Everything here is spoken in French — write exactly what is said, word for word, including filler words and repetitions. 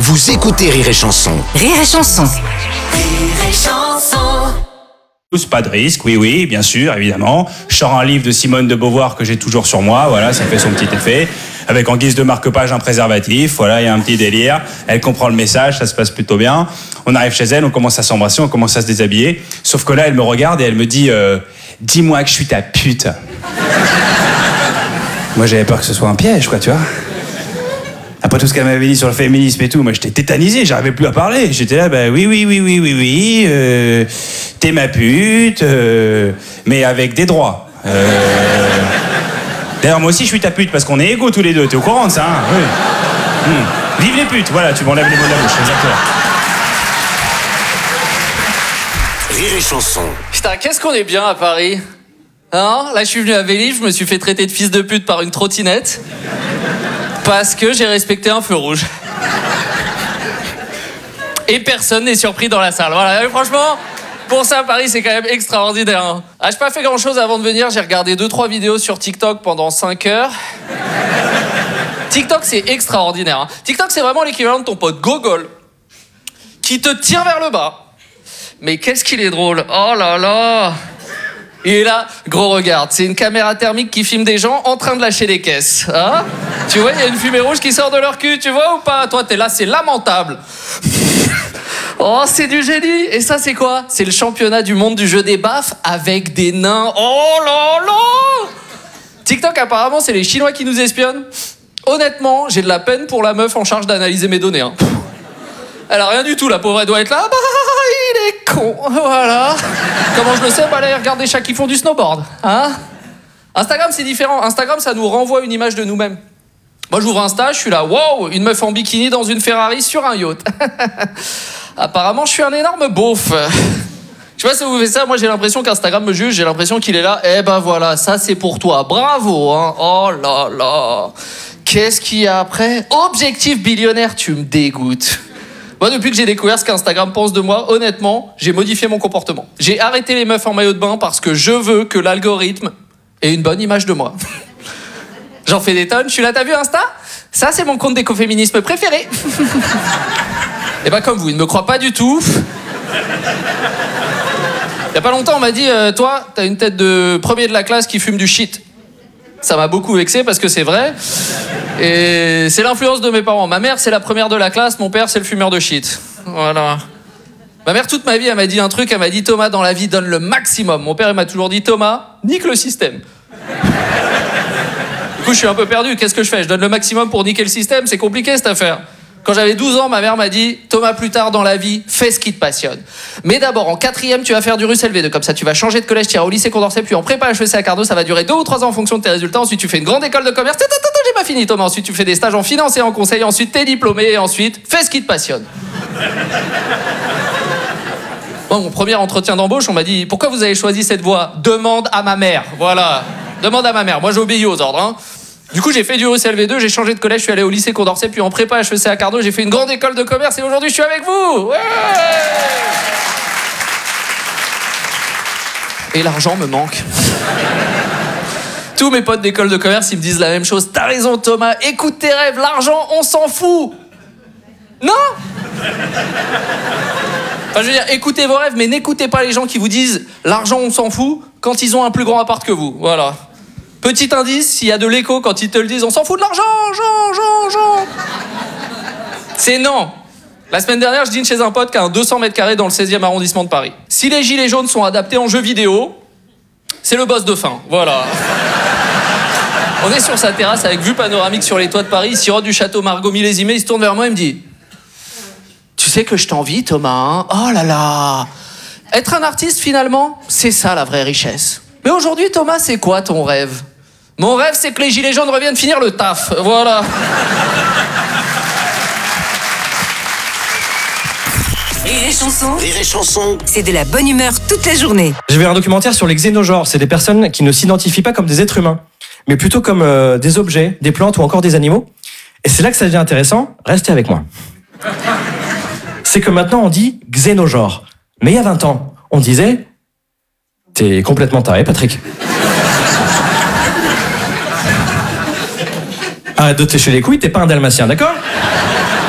Vous écoutez Rire et Chanson. Rire et Chanson. Rire et Chanson. Pas de risque, oui, oui, bien sûr, évidemment. Je sors un livre de Simone de Beauvoir que j'ai toujours sur moi, voilà, ça fait son petit effet. Avec en guise de marque-page un préservatif, voilà, il y a un petit délire. Elle comprend le message, ça se passe plutôt bien. On arrive chez elle, on commence à s'embrasser, on commence à se déshabiller. Sauf que là, elle me regarde et elle me dit euh, « Dis-moi que je suis ta pute ». Moi, j'avais peur que ce soit un piège, quoi, tu vois. Après tout ce qu'elle m'avait dit sur le féminisme et tout, moi j'étais tétanisé, j'arrivais plus à parler. J'étais là, bah oui, oui, oui, oui, oui, oui, euh, t'es ma pute, euh, mais avec des droits. Euh... D'ailleurs, moi aussi je suis ta pute parce qu'on est égaux tous les deux, t'es au courant de ça, hein? Oui. Mmh. Vive les putes, voilà, tu m'enlèves les mots de la bouche, exactement. Rire et Chanson. Putain, qu'est-ce qu'on est bien à Paris, hein? Là, je suis venu à Vélif, je me suis fait traiter de fils de pute par une trottinette. Parce que j'ai respecté un feu rouge. Et personne n'est surpris dans la salle. Voilà, et franchement, pour ça, Paris, c'est quand même extraordinaire. Hein. Ah, j'ai pas fait grand-chose avant de venir. J'ai regardé deux trois vidéos sur TikTok pendant cinq heures. TikTok, c'est extraordinaire. Hein. TikTok, c'est vraiment l'équivalent de ton pote Gogol, qui te tire vers le bas. Mais qu'est-ce qu'il est drôle. Oh là là. Il est là, gros regarde, c'est une caméra thermique qui filme des gens en train de lâcher des caisses. Hein? Tu vois, il y a une fumée rouge qui sort de leur cul, tu vois ou pas? Toi, t'es là, c'est lamentable. Oh, c'est du génie. Et ça, c'est quoi? C'est le championnat du monde du jeu des baffes avec des nains. Oh là là. TikTok, apparemment, c'est les Chinois qui nous espionnent. Honnêtement, j'ai de la peine pour la meuf en charge d'analyser mes données. Hein. Elle a rien du tout, la pauvre, elle doit être là. Bah, il est con, voilà. Comment je le sais? Bah, allez regarder des chats qui font du snowboard. Hein? Instagram, c'est différent. Instagram, ça nous renvoie une image de nous-mêmes. Moi, j'ouvre Insta, je suis là, wow, une meuf en bikini dans une Ferrari sur un yacht. Apparemment, je suis un énorme beauf. Je sais pas si vous faites ça, moi j'ai l'impression qu'Instagram me juge, j'ai l'impression qu'il est là. Eh ben voilà, ça c'est pour toi, bravo, hein. Oh là là. Qu'est-ce qu'il y a après? Objectif billionnaire, tu me dégoûtes. Moi, depuis que j'ai découvert ce qu'Instagram pense de moi, honnêtement, j'ai modifié mon comportement. J'ai arrêté les meufs en maillot de bain parce que je veux que l'algorithme ait une bonne image de moi. J'en fais des tonnes. Je suis là, t'as vu Insta? Ça, c'est mon compte d'écoféminisme préféré. Et bah, comme vous, il ne me croit pas du tout. Il y a pas longtemps, on m'a dit euh, toi, t'as une tête de premier de la classe qui fume du shit. Ça m'a beaucoup vexé parce que c'est vrai. Et c'est l'influence de mes parents. Ma mère, c'est la première de la classe. Mon père, c'est le fumeur de shit. Voilà. Ma mère, toute ma vie, elle m'a dit un truc. Elle m'a dit, Thomas, dans la vie, donne le maximum. Mon père, il m'a toujours dit, Thomas, nique le système. Du coup, je suis un peu perdu. Qu'est-ce que je fais? Je donne le maximum pour niquer le système? C'est compliqué, cette affaire. Quand j'avais douze ans, ma mère m'a dit « Thomas, plus tard dans la vie, fais ce qui te passionne. Mais d'abord, en quatrième, tu vas faire du russe L V deux. Comme ça, tu vas changer de collège, tu iras au lycée Condorcet, puis en prépa H E C à Carnot, ça va durer deux ou trois ans en fonction de tes résultats. Ensuite, tu fais une grande école de commerce. Attends, attends, j'ai pas fini, Thomas. Ensuite, tu fais des stages en finance et en conseil. Ensuite, t'es diplômé. Et ensuite, fais ce qui te passionne. » Bon, mon premier entretien d'embauche, on m'a dit « Pourquoi vous avez choisi cette voie? Demande à ma mère. » Voilà. Demande à ma mère. Moi, j'obéis aux ordres, hein. Du coup, j'ai fait du russe L V deux, j'ai changé de collège, je suis allé au lycée Condorcet, puis en prépa H E C à Carnot, j'ai fait une grande école de commerce et aujourd'hui, je suis avec vous. Ouais. Et l'argent me manque. Tous mes potes d'école de commerce, ils me disent la même chose. T'as raison, Thomas, écoute tes rêves, l'argent, on s'en fout. Non. Enfin, je veux dire, écoutez vos rêves, mais n'écoutez pas les gens qui vous disent l'argent, on s'en fout, quand ils ont un plus grand appart que vous. Voilà. Petit indice, s'il y a de l'écho quand ils te le disent, on s'en fout de l'argent, Jean, Jean, Jean. C'est non. La semaine dernière, je dîne chez un pote qui a un deux cents mètres carrés dans le seizième arrondissement de Paris. Si les gilets jaunes sont adaptés en jeux vidéo, c'est le boss de fin. Voilà. On est sur sa terrasse avec vue panoramique sur les toits de Paris, il sirote du château Margaux millésimé, il se tourne vers moi et me dit « Tu sais que je t'envie, Thomas, hein? Oh là là. Être un artiste, finalement, c'est ça la vraie richesse. Mais aujourd'hui, Thomas, c'est quoi ton rêve? » Mon rêve, c'est que les gilets jaunes reviennent finir le taf. Voilà. Rire et Chanson, Rire et Chanson. c'est de la bonne humeur toute la journée. J'ai vu un documentaire sur les xénogenres. C'est des personnes qui ne s'identifient pas comme des êtres humains, mais plutôt comme euh, des objets, des plantes ou encore des animaux. Et c'est là que ça devient intéressant. Restez avec moi. C'est que maintenant, on dit xénogenre. Mais il y a vingt ans, on disait... T'es complètement taré, Patrick. Arrête de te lécher les couilles, t'es pas un dalmatien, d'accord?